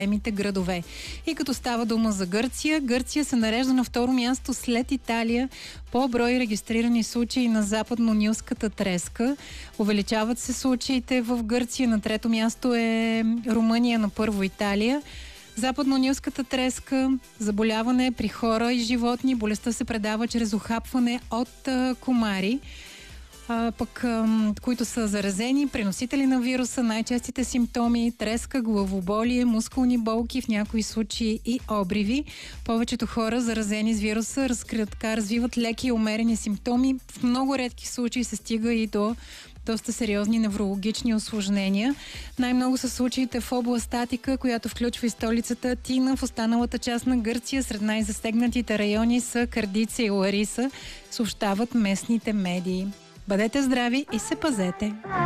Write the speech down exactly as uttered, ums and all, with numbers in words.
големите градове. И като става дума за Гърция, Гърция се нарежда на второ място след Италия по брой регистрирани случаи на западно-нилската треска. Увеличават се случаите в Гърция. На трето място е Румъния, на първо Италия. Западно-нилската треска, заболяване при хора и животни. Болестта се предава чрез ухапване от а, комари, а, пък, а, които са заразени, преносители на вируса. Най-честите симптоми: треска, главоболие, мускулни болки, в някои случаи и обриви. Повечето хора, заразени с вируса, разкриват, така, развиват леки и умерени симптоми. В много редки случаи се стига и до доста сериозни неврологични усложнения. Най-много са случаите в област Атика, която включва и столицата Атина. В останалата част на Гърция сред най-засегнатите райони са Кардица и Лариса, съобщават местните медии. Бъдете здрави и се пазете!